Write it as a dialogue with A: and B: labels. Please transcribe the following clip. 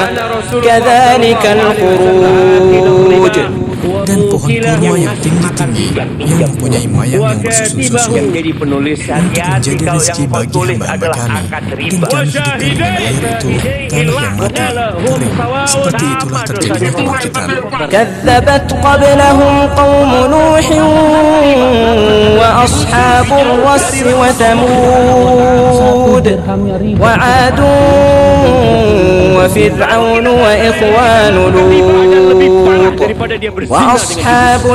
A: كذلك الخروج.
B: Dan pohon kurma yang tinggi-tinggi yang mempunyai mayang yang bersusun-susun untuk menjadi rezeki bagi hamba-hamba kami, dan kami hidupkan dengan air itu tanah yang mati kering. Seperti itulah terjadinya pembangkitan.
A: كذبت قبلهم قوم نوح وأصحاب الرس وثمود وعاد وفرعون وإخوان لوط وأصحاب